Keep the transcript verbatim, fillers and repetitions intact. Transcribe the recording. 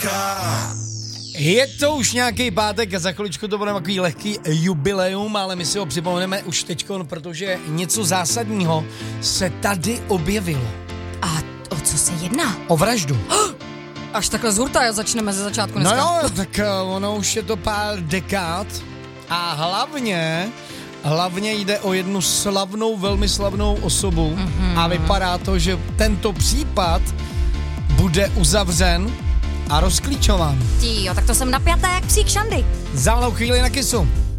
Je to už nějaký pátek a za chviličku to bude takový lehký jubileum, ale my si ho připomeneme už teďkon, protože něco zásadního se tady objevilo. A o co se jedná? O vraždu. Až takhle z hurta začneme ze začátku dneska. No jo, tak ono už je to pár dekád a hlavně, hlavně jde o jednu slavnou, velmi slavnou osobu mm-hmm. a vypadá to, že tento případ bude uzavřen a rozklíčován. Tí, jo, tak to jsem napjatá jak psík Šandy. Za malou chvíli na Kissu.